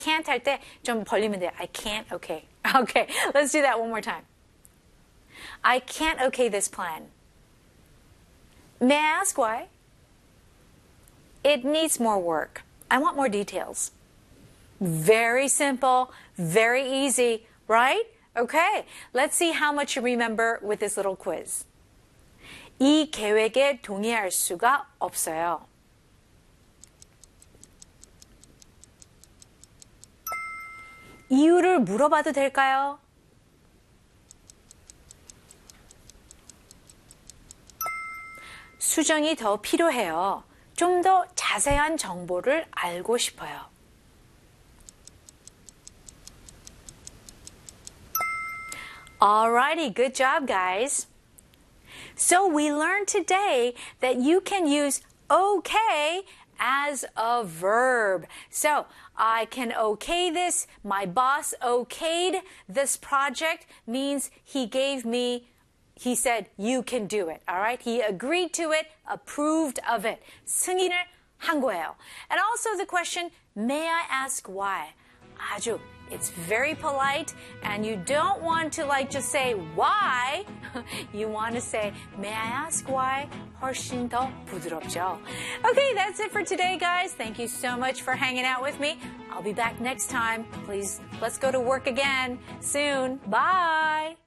can't 할 때 좀 벌리면 돼요. I can't, okay. Okay, let's do that one more time. I can't okay this plan. May I ask why? It needs more work. I want more details. Very simple, very easy, right? Okay, let's see how much you remember with this little quiz. 이 계획에 동의할 수가 없어요. 이유를 물어봐도 될까요? 수정이 더 필요해요. 좀 더 자세한 정보를 알고 싶어요. Alrighty, good job, guys. So we learned today that you can use okay as a verb. So I can okay this. My boss okayed this project means he said you can do it. All right? He agreed to it, approved of it. 승인을 한 거예요. And also the question, may I ask why? It's very polite, and you don't want to just say why. You want to say, may I ask why? 훨씬 더 부드럽죠. Okay, that's it for today, guys. Thank you so much for hanging out with me. I'll be back next time. Please, let's go to work again soon. Bye.